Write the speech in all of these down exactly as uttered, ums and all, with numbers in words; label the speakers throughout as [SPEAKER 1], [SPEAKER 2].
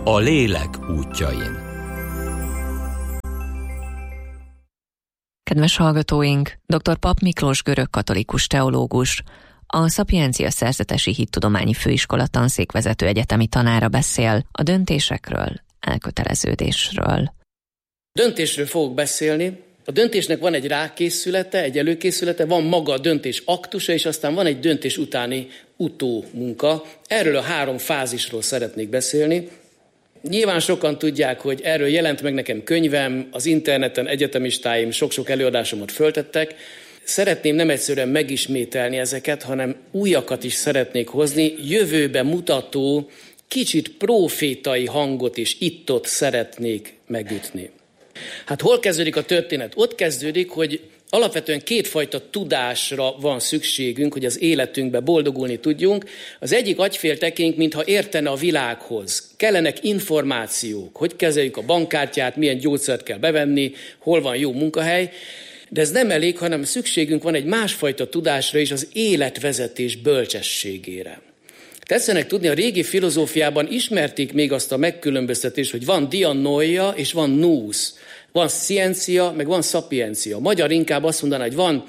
[SPEAKER 1] A lélek útjain.
[SPEAKER 2] Kedves hallgatóink, dr. Papp Miklós görögkatolikus teológus, a Szapiencia Szerzetesi Hittudományi Főiskola tanszékvezető egyetemi tanára beszél a döntésekről, elköteleződésről.
[SPEAKER 3] Döntésről fogok beszélni. A döntésnek van egy rákészülete, egy előkészülete, van maga a döntés aktusa, és aztán van egy döntés utáni utómunka. Erről a három fázisról szeretnék beszélni. Nyilván sokan tudják, hogy erről jelent meg nekem könyvem, az interneten egyetemistáim sok-sok előadásomat föltettek. Szeretném nem egyszerűen megismételni ezeket, hanem újakat is szeretnék hozni, jövőbe mutató, kicsit profétai hangot is itt-ott szeretnék megütni. Hát hol kezdődik a történet? Ott kezdődik, hogy alapvetően kétfajta tudásra van szükségünk, hogy az életünkbe boldogulni tudjunk. Az egyik agyféltekénk, mintha értene a világhoz. Kellenek információk, hogy kezeljük a bankkártyát, milyen gyógyszert kell bevenni, hol van jó munkahely. De ez nem elég, hanem szükségünk van egy másfajta tudásra is, az életvezetés bölcsességére. Tetszenek tudni, a régi filozófiában ismerték még azt a megkülönböztetést, hogy van dianoia és van nous. Van sciencia, meg van szapiencia. A magyar inkább azt mondaná, hogy van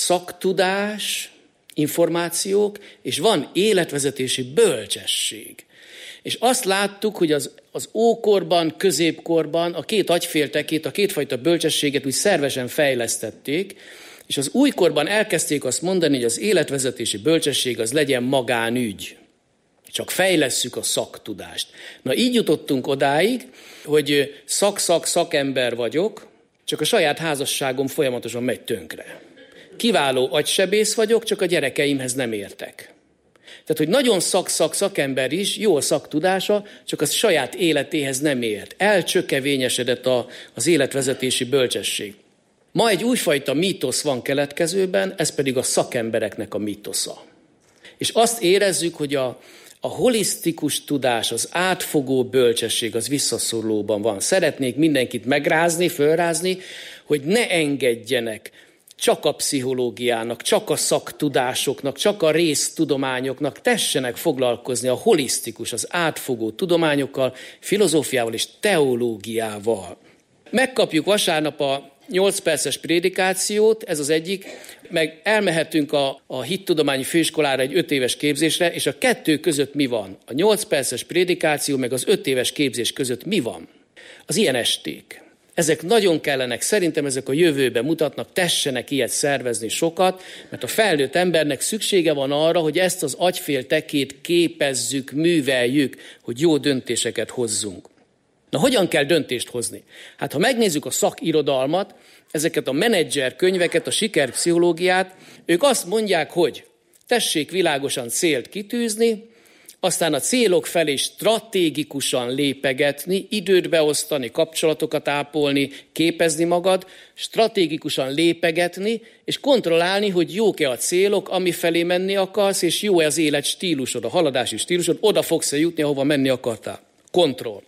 [SPEAKER 3] szaktudás, információk, és van életvezetési bölcsesség. És azt láttuk, hogy az, az ókorban, középkorban a két agyféltekét, a kétfajta bölcsességet úgy szervesen fejlesztették, és az újkorban elkezdték azt mondani, hogy az életvezetési bölcsesség az legyen magánügy. Csak fejlesszük a szaktudást. Na így jutottunk odáig, hogy szak-szak szakember vagyok, csak a saját házasságom folyamatosan megy tönkre. Kiváló agysebész vagyok, csak a gyerekeimhez nem értek. Tehát, hogy nagyon szak-szak szakember is, jó a szaktudása, csak a saját életéhez nem ért. Elcsökevényesedett a, az életvezetési bölcsesség. Ma egy újfajta mítosz van keletkezőben, ez pedig a szakembereknek a mítosza. És azt érezzük, hogy a A holisztikus tudás, az átfogó bölcsesség az visszaszorulóban van. Szeretnék mindenkit megrázni, fölrázni, hogy ne engedjenek csak a pszichológiának, csak a szaktudásoknak, csak a résztudományoknak, tessenek foglalkozni a holisztikus, az átfogó tudományokkal, filozófiával és teológiával. Megkapjuk vasárnap a nyolc perces prédikációt, ez az egyik, meg elmehetünk a, a hittudományi főiskolára egy öt éves képzésre, és a kettő között mi van? A nyolc perces prédikáció meg az öt éves képzés között mi van? Az ilyen esték. Ezek nagyon kellenek, szerintem ezek a jövőbe mutatnak, tessenek ilyet szervezni sokat, mert a felnőtt embernek szüksége van arra, hogy ezt az agyféltekét képezzük, műveljük, hogy jó döntéseket hozzunk. Na, hogyan kell döntést hozni? Hát, ha megnézzük a szakirodalmat, ezeket a menedzser könyveket, a sikerpszichológiát, ők azt mondják, hogy tessék világosan célt kitűzni, aztán a célok felé stratégikusan lépegetni, időt beosztani, kapcsolatokat ápolni, képezni magad, stratégikusan lépegetni, és kontrollálni, hogy jók-e a célok, ami felé menni akarsz, és jó-e az élet stílusod, a haladási stílusod, oda fogsz-e jutni, ahova menni akartál. Kontroll.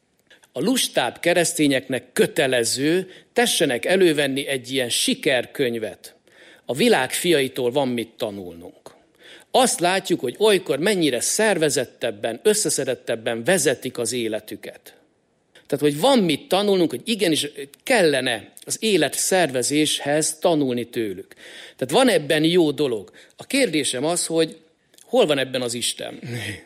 [SPEAKER 3] A lustább keresztényeknek kötelező, tessenek elővenni egy ilyen sikerkönyvet. A világ fiaitól van mit tanulnunk. Azt látjuk, hogy olykor mennyire szervezettebben, összeszedettebben vezetik az életüket. Tehát, hogy van mit tanulnunk, hogy igenis kellene az élet szervezéshez tanulni tőlük. Tehát van ebben jó dolog. A kérdésem az, hogy hol van ebben az Isten?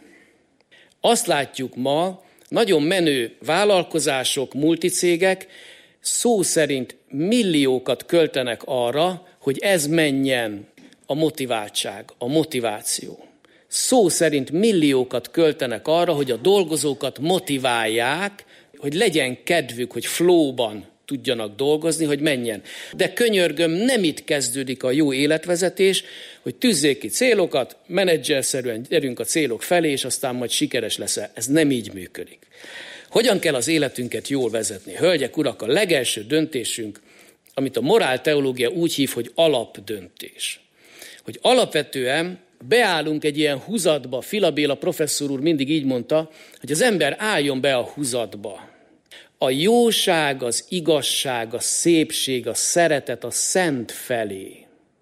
[SPEAKER 3] Azt látjuk ma, nagyon menő vállalkozások, multicégek szó szerint milliókat költenek arra, hogy ez menjen a motiváltság, a motiváció. Szó szerint milliókat költenek arra, hogy a dolgozókat motiválják, hogy legyen kedvük, hogy flowban tudjanak dolgozni, hogy menjen. De könyörgöm, nem itt kezdődik a jó életvezetés, hogy tűzzék ki célokat, menedzserszerűen gyerünk a célok felé, és aztán majd sikeres leszel. Ez nem így működik. Hogyan kell az életünket jól vezetni? Hölgyek, urak, a legelső döntésünk, amit a morálteológia úgy hív, hogy alapdöntés. Hogy alapvetően beállunk egy ilyen húzatba, Filabéla professzor úr mindig így mondta, hogy az ember álljon be a húzatba. A jóság, az igazság, a szépség, a szeretet a szent felé.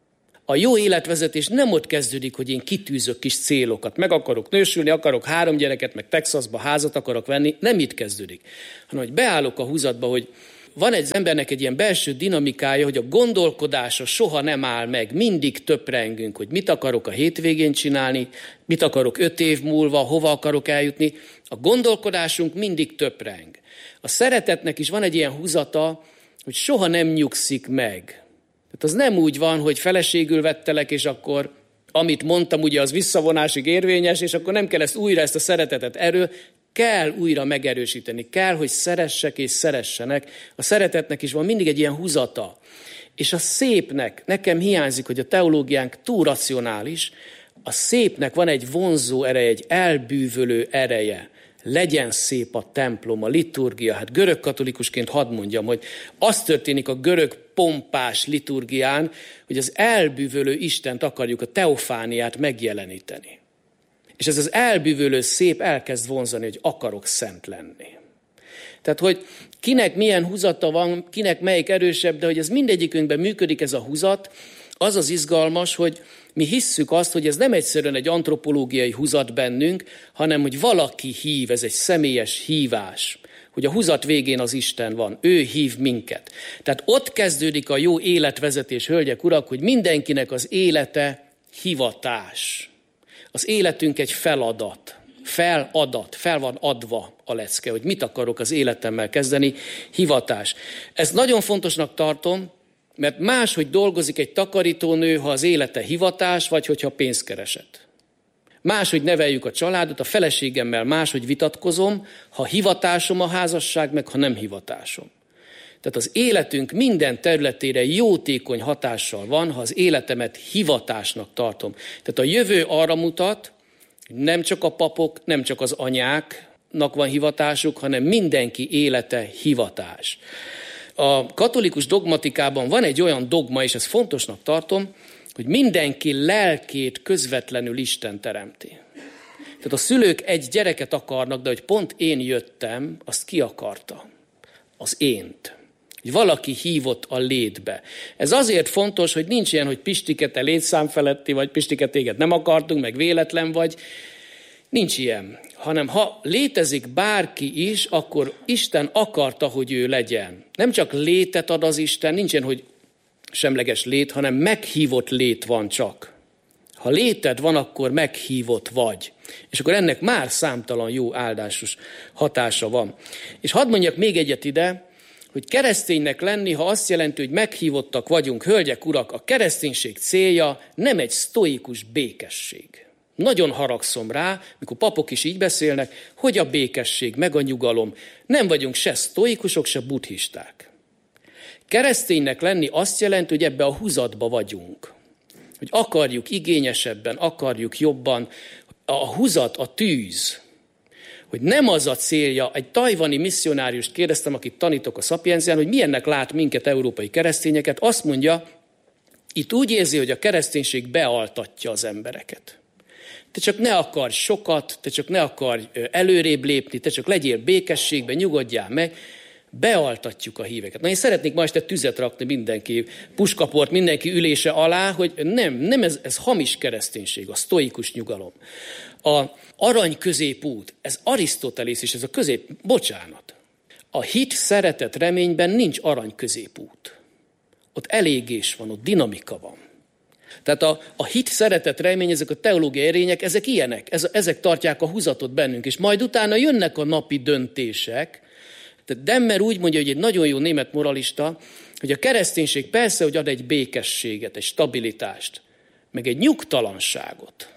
[SPEAKER 3] A jó életvezetés nem ott kezdődik, hogy én kitűzök kis célokat, meg akarok nősülni, akarok három gyereket, meg Texasba házat akarok venni, nem itt kezdődik, hanem hogy beállok a húzatba, hogy van egy embernek egy ilyen belső dinamikája, hogy a gondolkodása soha nem áll meg, mindig töprengünk, hogy mit akarok a hétvégén csinálni, mit akarok öt év múlva, hova akarok eljutni. A gondolkodásunk mindig töpreng. A szeretetnek is van egy ilyen húzata, hogy soha nem nyugszik meg. Tehát az nem úgy van, hogy feleségül vettelek, és akkor amit mondtam, ugye az visszavonásig érvényes, és akkor nem kell ezt újra, ezt a szeretetet erő, kell újra megerősíteni, kell, hogy szeressek és szeressenek. A szeretetnek is van mindig egy ilyen húzata. És a szépnek, nekem hiányzik, hogy a teológiánk túl racionális, a szépnek van egy vonzó ereje, egy elbűvölő ereje. Legyen szép a templom, a liturgia. Hát görög katolikusként hadd mondjam, hogy az történik a görög pompás liturgián, hogy az elbűvölő Istent akarjuk, a teofániát megjeleníteni. És ez az elbűvölő szép elkezd vonzani, hogy akarok szent lenni. Tehát, hogy kinek milyen húzata van, kinek melyik erősebb, de hogy ez mindegyikünkben működik ez a húzat, az az izgalmas, hogy mi hisszük azt, hogy ez nem egyszerűen egy antropológiai húzat bennünk, hanem hogy valaki hív, ez egy személyes hívás, hogy a húzat végén az Isten van, ő hív minket. Tehát ott kezdődik a jó életvezetés, hölgyek, urak, hogy mindenkinek az élete hivatás. Az életünk egy feladat, feladat, fel van adva a lecke, hogy mit akarok az életemmel kezdeni, hivatás. Ezt nagyon fontosnak tartom, mert máshogy dolgozik egy takarítónő, ha az élete hivatás, vagy hogyha pénzkereset. Máshogy neveljük a családot, a feleségemmel máshogy vitatkozom, ha hivatásom a házasság, meg ha nem hivatásom. Tehát az életünk minden területére jótékony hatással van, ha az életemet hivatásnak tartom. Tehát a jövő arra mutat, hogy nem csak a papok, nem csak az anyáknak van hivatásuk, hanem mindenki élete hivatás. A katolikus dogmatikában van egy olyan dogma, és ezt fontosnak tartom, hogy mindenki lelkét közvetlenül Isten teremti. Tehát a szülők egy gyereket akarnak, de hogy pont én jöttem, azt ki akarta? Az ént. Hogy valaki hívott a létbe. Ez azért fontos, hogy nincs ilyen, hogy Pistike, te létszám feletti, vagy Pistike, téged nem akartunk, meg véletlen vagy. Nincs ilyen. Hanem ha létezik bárki is, akkor Isten akarta, hogy ő legyen. Nem csak létet ad az Isten, nincs ilyen, hogy semleges lét, hanem meghívott lét van csak. Ha léted van, akkor meghívott vagy. És akkor ennek már számtalan jó áldásos hatása van. És hadd mondjak még egyet ide, hogy kereszténynek lenni, ha azt jelenti, hogy meghívottak vagyunk, hölgyek, urak, a kereszténység célja nem egy sztoikus békesség. Nagyon haragszom rá, mikor papok is így beszélnek, hogy a békesség, meg a nyugalom. Nem vagyunk se sztoikusok, se buddhisták. Kereszténynek lenni azt jelenti, hogy ebbe a húzatba vagyunk. Hogy akarjuk igényesebben, akarjuk jobban. A húzat, a tűz. Hogy nem az a célja, egy tajvani misszionáriust kérdeztem, akit tanítok a Szapiencián, hogy milyennek lát minket, európai keresztényeket, azt mondja, itt úgy érzi, hogy a kereszténység bealtatja az embereket. Te csak ne akarj sokat, te csak ne akarj előrébb lépni, te csak legyél békességben, nyugodjál meg, bealtatjuk a híveket. Na én szeretnék ma este tüzet rakni mindenki, puskaport mindenki ülése alá, hogy nem, nem ez, ez hamis kereszténység, a sztoikus nyugalom. A arany középút, ez Arisztotelész is, ez a közép, bocsánat. A hit, szeretet, reményben nincs arany középút. Ott elégés van, ott dinamika van. Tehát a, a hit, szeretet, remény, ezek a teológiai erények, ezek ilyenek, ez, ezek tartják a húzatot bennünk, és majd utána jönnek a napi döntések. Tehát Demmer úgy mondja, hogy egy nagyon jó német moralista, hogy a kereszténység persze, hogy ad egy békességet, egy stabilitást, meg egy nyugtalanságot.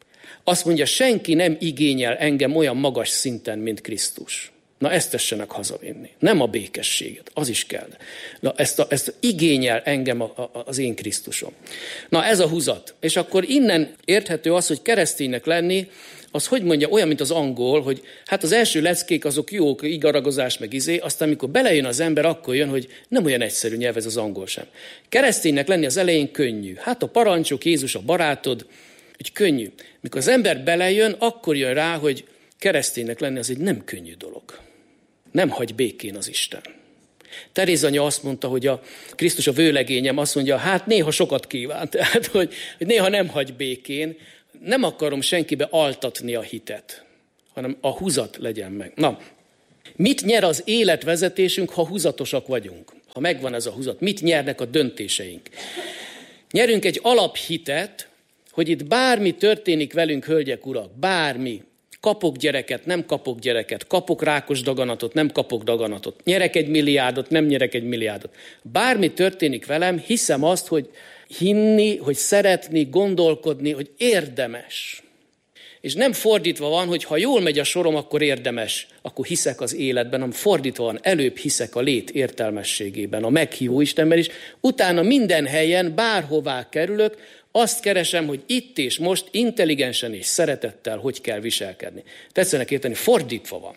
[SPEAKER 3] Azt mondja, senki nem igényel engem olyan magas szinten, mint Krisztus. Na ezt tessenek hazavinni. Nem a békességet, az is kell. Na ezt, a, ezt igényel engem a, a, az én Krisztusom. Na ez a húzat. És akkor innen érthető az, hogy kereszténynek lenni, az hogy mondja, olyan, mint az angol, hogy hát az első leckék azok jók, igaragozás meg izé, aztán amikor belejön az ember, akkor jön, hogy nem olyan egyszerű nyelv ez az angol sem. Kereszténynek lenni az elején könnyű. Hát a parancsok, Jézus a barátod, hogy könnyű. Mikor az ember belejön, akkor jön rá, hogy kereszténynek lenni az egy nem könnyű dolog. Nem hagy békén az Isten. Teréz anya azt mondta, hogy a Krisztus a vőlegényem, azt mondja, hát néha sokat kíván, tehát hogy, hogy néha nem hagy békén, nem akarom senkibe altatni a hitet, hanem a húzat legyen meg. Na, mit nyer az életvezetésünk, ha húzatosak vagyunk? Ha megvan ez a húzat, mit nyernek a döntéseink? Nyerünk egy alaphitet, hogy itt bármi történik velünk, hölgyek, urak, bármi. Kapok gyereket, nem kapok gyereket, kapok rákos daganatot, nem kapok daganatot, nyerek egy milliárdot, nem nyerek egy milliárdot. Bármi történik velem, hiszem azt, hogy hinni, hogy szeretni, gondolkodni, hogy érdemes. És nem fordítva van, hogy ha jól megy a sorom, akkor érdemes, akkor hiszek az életben, hanem fordítva van, előbb hiszek a lét értelmességében, a meghívó Istenben is, utána minden helyen, bárhová kerülök, azt keresem, hogy itt és most intelligensen és szeretettel hogy kell viselkedni. Tetszenek érteni, fordítva van.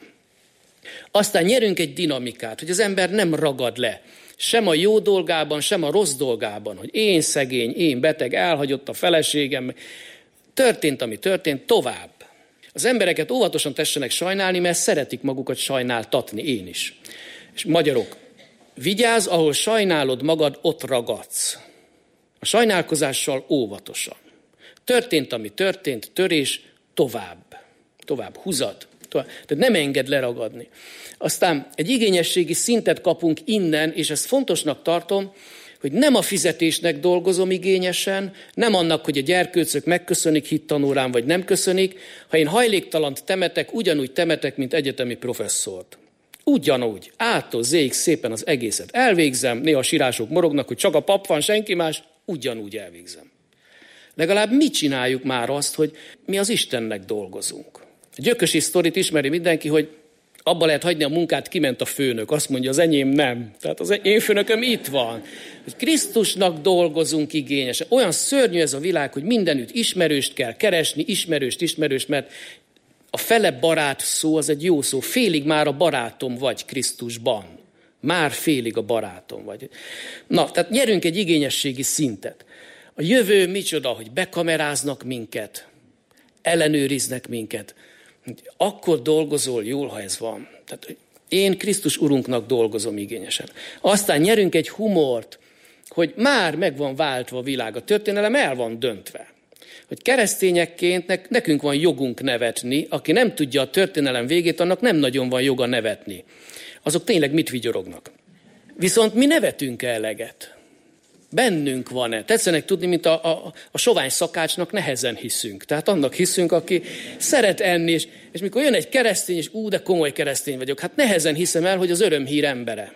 [SPEAKER 3] Aztán nyerünk egy dinamikát, hogy az ember nem ragad le, sem a jó dolgában, sem a rossz dolgában, hogy én szegény, én beteg, elhagyott a feleségem, történt, ami történt, tovább. Az embereket óvatosan tessenek sajnálni, mert szeretik magukat sajnáltatni, én is. És magyarok, vigyázz, ahol sajnálod magad, ott ragadsz. A sajnálkozással óvatosan. Történt, ami történt, törés, tovább. Tovább, húzad. Tovább. Tehát nem engedd leragadni. Aztán egy igényességi szintet kapunk innen, és ezt fontosnak tartom, hogy nem a fizetésnek dolgozom igényesen, nem annak, hogy a gyerkőcök megköszönik hittanórán, vagy nem köszönik, ha én hajléktalant temetek, ugyanúgy temetek, mint egyetemi professzort. Ugyanúgy, ától zéig szépen az egészet elvégzem, néha a sírások morognak, hogy csak a pap van, senki más, ugyanúgy elvégzem. Legalább mi csináljuk már azt, hogy mi az Istennek dolgozunk. A Gyökösi sztorit ismeri mindenki, hogy abba lehet hagyni a munkát, kiment a főnök, azt mondja, az enyém nem. Tehát az én főnököm itt van. Hogy Krisztusnak dolgozunk igényesen. Olyan szörnyű ez a világ, hogy mindenütt ismerőst kell keresni, ismerőst, ismerőst, mert a fele barát szó az egy jó szó. Félig már a barátom vagy Krisztusban. Már félig a barátom vagy. Na, tehát nyerünk egy igényességi szintet. A jövő micsoda, hogy bekameráznak minket, ellenőriznek minket. Akkor dolgozol jól, ha ez van. Tehát én Krisztus Urunknak dolgozom igényesen. Aztán nyerünk egy humort, hogy már meg van váltva a világ. A történelem el van döntve. Hogy keresztényekként nekünk van jogunk nevetni, aki nem tudja a történelem végét, annak nem nagyon van joga nevetni. Azok tényleg mit vigyorognak. Viszont mi nevetünk eleget. Bennünk van-e? Tetszenek tudni, mint a, a, a sovány szakácsnak nehezen hiszünk. Tehát annak hiszünk, aki szeret enni, és, és mikor jön egy keresztény, és ú, de komoly keresztény vagyok, hát nehezen hiszem el, hogy az örömhír embere.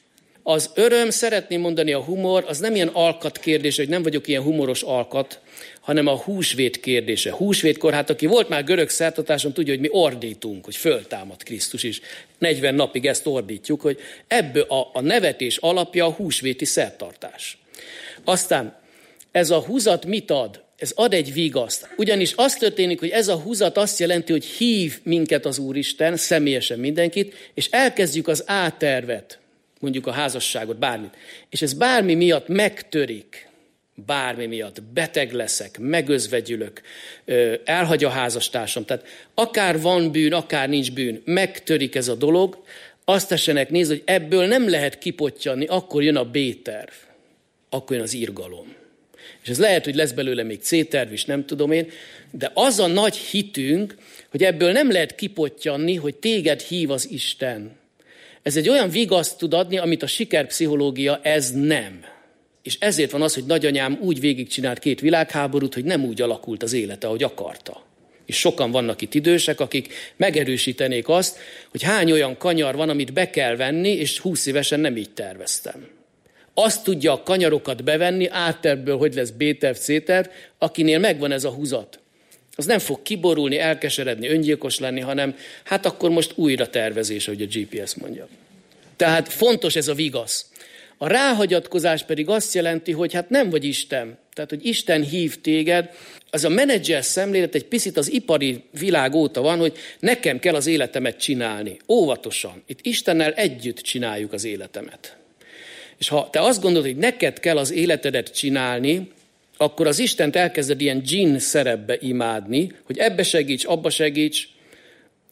[SPEAKER 3] Az öröm, szeretném mondani, a humor, az nem ilyen alkat kérdése, hogy nem vagyok ilyen humoros alkat, hanem a húsvét kérdése. Húsvétkor, hát aki volt már görög szertartáson, tudja, hogy mi ordítunk, hogy föltámad Krisztus is. negyven napig ezt ordítjuk, hogy ebből a, a nevetés alapja a húsvéti szertartás. Aztán ez a húzat mit ad? Ez ad egy vigaszt. Ugyanis az történik, hogy ez a húzat azt jelenti, hogy hív minket az Úristen, személyesen mindenkit, és elkezdjük az A-tervet, mondjuk a házasságot, bármit. És ez bármi miatt megtörik, bármi miatt beteg leszek, megözvegyülök, elhagy a házastársam. Tehát akár van bűn, akár nincs bűn, megtörik ez a dolog, azt tessenek nézni, hogy ebből nem lehet kipottyanni, akkor jön a B-terv. Akkor jön az irgalom. És ez lehet, hogy lesz belőle még C-terv is, nem tudom én, de az a nagy hitünk, hogy ebből nem lehet kipottyanni, hogy téged hív az Isten. Ez egy olyan vigaszt tud adni, amit a sikerpszichológia ez nem. És ezért van az, hogy nagyanyám úgy végigcsinált két világháborút, hogy nem úgy alakult az élete, ahogy akarta. És sokan vannak itt idősek, akik megerősítenék azt, hogy hány olyan kanyar van, amit be kell venni, és húsz évesen nem így terveztem. Azt tudja a kanyarokat bevenni, A-tervből, hogy lesz B-terv, C-terv, akinél megvan ez a húzat. Az nem fog kiborulni, elkeseredni, öngyilkos lenni, hanem hát akkor most újra tervezés, ahogy a gé pé es mondja. Tehát fontos ez a vigasz. A ráhagyatkozás pedig azt jelenti, hogy hát nem vagy Isten. Tehát, hogy Isten hív téged. Az a menedzser szemlélet egy picit az ipari világ óta van, hogy nekem kell az életemet csinálni. Óvatosan. Itt Istennel együtt csináljuk az életemet. És ha te azt gondolod, hogy neked kell az életedet csinálni, akkor az Istent elkezded ilyen dzsinn szerepbe imádni, hogy ebbe segíts, abba segíts,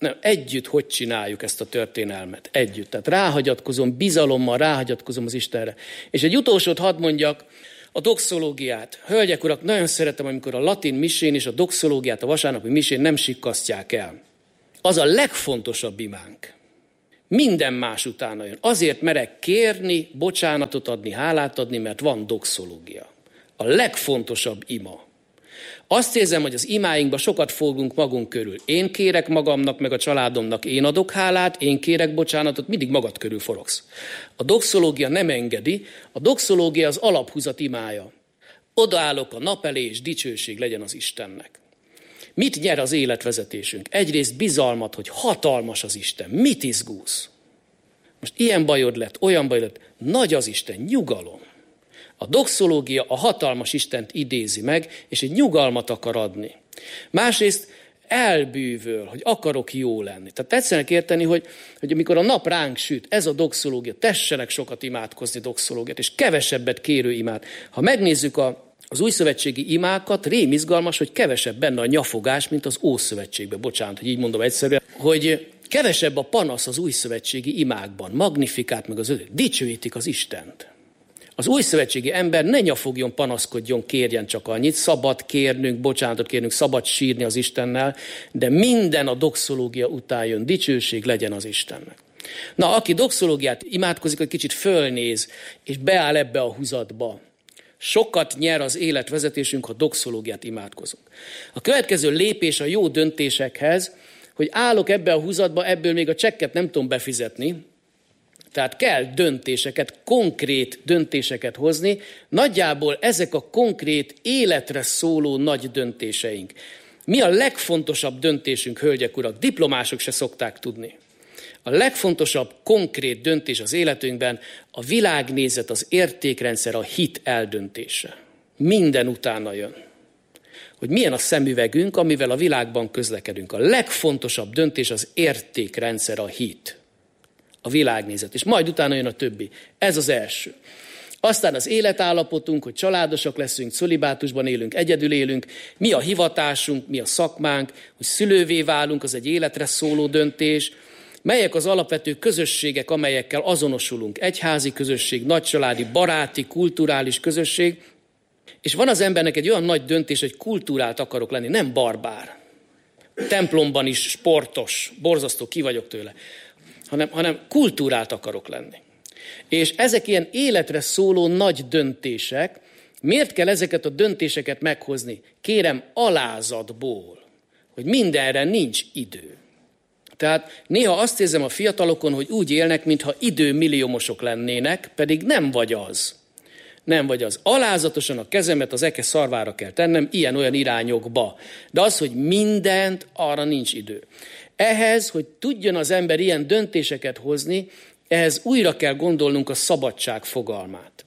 [SPEAKER 3] nem, együtt hogy csináljuk ezt a történelmet? Együtt. Tehát ráhagyatkozom, bizalommal ráhagyatkozom az Istenre. És egy utolsót hadd mondjak, a doxológiát. Hölgyek, urak, nagyon szeretem, amikor a latin misén és a doxológiát, a vasárnapi misén nem sikkasztják el. Az a legfontosabb imánk. Minden más utána jön. Azért merek kérni, bocsánatot adni, hálát adni, mert van doxológia. A legfontosabb ima. Azt érzem, hogy az imáinkban sokat fogunk magunk körül. Én kérek magamnak, meg a családomnak, én adok hálát, én kérek bocsánatot, mindig magad körül forogsz. A doxológia nem engedi, a doxológia az alaphúzat imája. Odaállok a nap elé, és dicsőség legyen az Istennek. Mit nyer az életvezetésünk? Egyrészt bizalmat, hogy hatalmas az Isten. Mit izgulsz? Most ilyen bajod lett, olyan bajod lett. Nagy az Isten, nyugalom. A doxológia a hatalmas Istent idézi meg, és egy nyugalmat akar adni. Másrészt elbűvöl, hogy akarok jó lenni. Tehát tetszenek érteni, hogy, hogy amikor a nap ránk süt, ez a doxológia, tessenek sokat imádkozni doxológiát, és kevesebbet kérő imát. Ha megnézzük a Az újszövetségi imákat, rém izgalmas, hogy kevesebb benne a nyafogás, mint az Ószövetségben. Bocsánat, hogy így mondom egyszerűen, hogy kevesebb a panasz az újszövetségi imákban. Magnifikát meg az ő, dicsőítik az Istent. Az újszövetségi ember ne nyafogjon, panaszkodjon, kérjen csak annyit, szabad kérnünk, bocsánatot kérnünk, szabad sírni az Istennel, de minden a doxológia után jön, dicsőség legyen az Istennek. Na, aki doxológiát imádkozik, egy kicsit fölnéz, és beáll ebbe a húzatba. Sokat nyer az életvezetésünk, ha doxológiát imádkozunk. A következő lépés a jó döntésekhez, hogy állok ebbe a húzatba, ebből még a csekket nem tudom befizetni, tehát kell döntéseket, konkrét döntéseket hozni. Nagyjából ezek a konkrét életre szóló nagy döntéseink. Mi a legfontosabb döntésünk, hölgyek, urak? Diplomások se szokták tudni. A legfontosabb konkrét döntés az életünkben a világnézet, az értékrendszer, a hit eldöntése. Minden utána jön. Hogy milyen a szemüvegünk, amivel a világban közlekedünk. A legfontosabb döntés az értékrendszer, a hit. A világnézet. És majd utána jön a többi. Ez az első. Aztán az életállapotunk, hogy családosak leszünk, cölibátusban élünk, egyedül élünk, mi a hivatásunk, mi a szakmánk, hogy szülővé válunk, az egy életre szóló döntés. Melyek az alapvető közösségek, amelyekkel azonosulunk? Egyházi közösség, nagycsaládi, baráti, kulturális közösség. És van az embernek egy olyan nagy döntés, hogy kultúrált akarok lenni, nem barbár. Templomban is sportos, borzasztó, ki vagyok tőle. Hanem, hanem kultúrált akarok lenni. És ezek ilyen életre szóló nagy döntések. Miért kell ezeket a döntéseket meghozni? Kérem, alázatból, hogy mindenre nincs idő. Tehát néha azt érzem a fiatalokon, hogy úgy élnek, mintha időmilliómosok lennének, pedig nem vagy az. Nem vagy az. Alázatosan a kezemet az eke szarvára kell tennem, ilyen-olyan irányokba. De az, hogy mindent, arra nincs idő. Ehhez, hogy tudjon az ember ilyen döntéseket hozni, ehhez újra kell gondolnunk a szabadság fogalmát.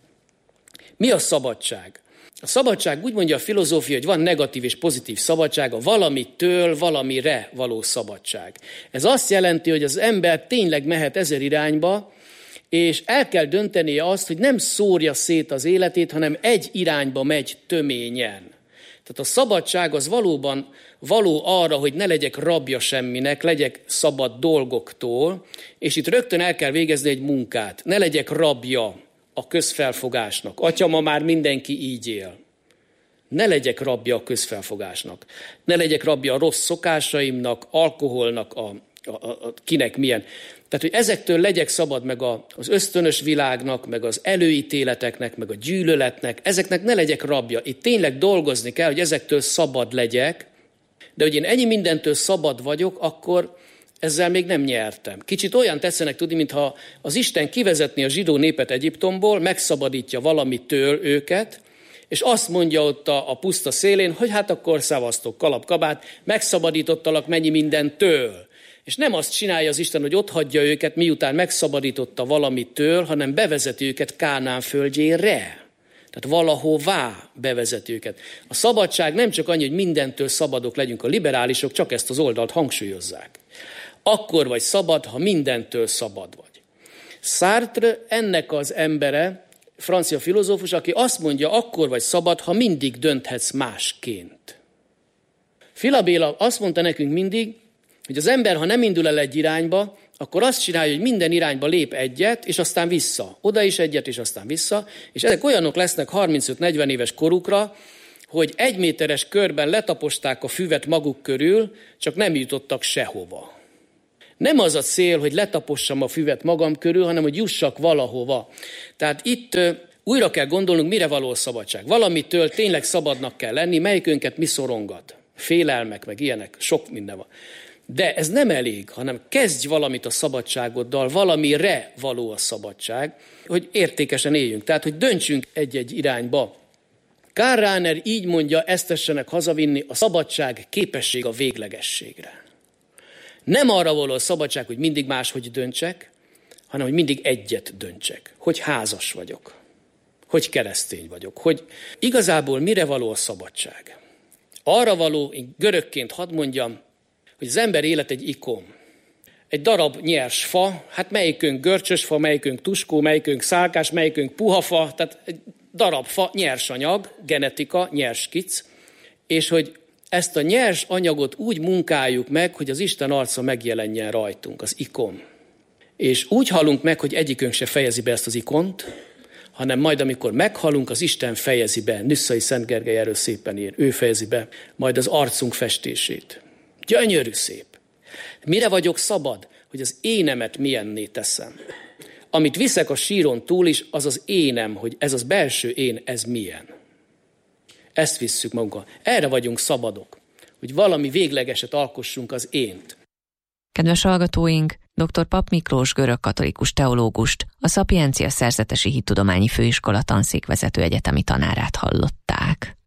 [SPEAKER 3] Mi a szabadság? A szabadság, úgy mondja a filozófia, hogy van negatív és pozitív szabadság, a valamitől valamire való szabadság. Ez azt jelenti, hogy az ember tényleg mehet ezer irányba, és el kell döntenie azt, hogy nem szórja szét az életét, hanem egy irányba megy töményen. Tehát a szabadság az valóban való arra, hogy ne legyek rabja semminek, legyek szabad dolgoktól, és itt rögtön el kell végezni egy munkát. Ne legyek rabja a közfelfogásnak. Atya, ma már mindenki így él. Ne legyek rabja a közfelfogásnak. Ne legyek rabja a rossz szokásaimnak, alkoholnak, a, a, a, kinek milyen. Tehát, hogy ezektől legyek szabad, meg a, az ösztönös világnak, meg az előítéleteknek, meg a gyűlöletnek, ezeknek ne legyek rabja. Itt tényleg dolgozni kell, hogy ezektől szabad legyek, de hogy én ennyi mindentől szabad vagyok, akkor ezzel még nem nyertem. Kicsit olyan tetszenek tudni, mintha az Isten kivezetné a zsidó népet Egyiptomból, megszabadítja valamitől őket, és azt mondja ott a, a puszta szélén, hogy hát akkor szavaztok, kalapkabát, megszabadítottalak mennyi mindentől. És nem azt csinálja az Isten, hogy ott hagyja őket, miután megszabadította valamitől, hanem bevezeti őket Kánán földjére. Tehát valahová bevezeti őket. A szabadság nem csak annyi, hogy mindentől szabadok legyünk, a liberálisok csak ezt az oldalt hangsúlyozzák. Akkor vagy szabad, ha mindentől szabad vagy. Sartre ennek az embere, francia filozófus, aki azt mondja, akkor vagy szabad, ha mindig dönthetsz másként. Filabéla azt mondta nekünk mindig, hogy az ember, ha nem indul el egy irányba, akkor azt csinálja, hogy minden irányba lép egyet, és aztán vissza. Oda is egyet, és aztán vissza. És ezek olyanok lesznek harmincöt-negyven éves korukra, hogy egy méteres körben letaposták a füvet maguk körül, csak nem jutottak sehova. Nem az a cél, hogy letapossam a füvet magam körül, hanem hogy jussak valahova. Tehát itt újra kell gondolnunk, mire való a szabadság. Valamitől tényleg szabadnak kell lenni, melyikünket mi szorongat. Félelmek, meg ilyenek, sok minden van. De ez nem elég, hanem kezdj valamit a szabadságoddal, valamire való a szabadság, hogy értékesen éljünk. Tehát, hogy döntsünk egy-egy irányba. Karl Rahner így mondja, ezt tessenek hazavinni, a szabadság képesség a véglegességre. Nem arra való a szabadság, hogy mindig máshogy döntsek, hanem hogy mindig egyet döntsek. Hogy házas vagyok, hogy keresztény vagyok, hogy igazából mire való a szabadság. Arra való, én görögként hadd mondjam, hogy az ember élet egy ikon. Egy darab nyers fa, hát melyikünk görcsös fa, melyikünk tuskó, melyikünk szálkás, melyikünk puha fa, tehát egy darab fa, nyers anyag, genetika, nyers skic, és hogy ezt a nyers anyagot úgy munkáljuk meg, hogy az Isten arca megjelenjen rajtunk, az ikon. És úgy halunk meg, hogy egyikünk se fejezi be ezt az ikont, hanem majd amikor meghalunk, az Isten fejezi be, Nüsszai Szent Gergely erről szépen ír, ő fejezi be majd az arcunk festését. Gyönyörű szép. Mire vagyok szabad? Hogy az énemet milyenné teszem. Amit viszek a síron túl is, az az énem, hogy ez az belső én, ez milyen. Ezt visszük magunkkal. Erre vagyunk szabadok, hogy valami véglegeset alkossunk az ént.
[SPEAKER 2] Kedves hallgatóink, dr. Papp Miklós görögkatolikus teológust, a Szapiencia Szerzetesi Hittudományi Főiskola tanszékvezető egyetemi tanárát hallották.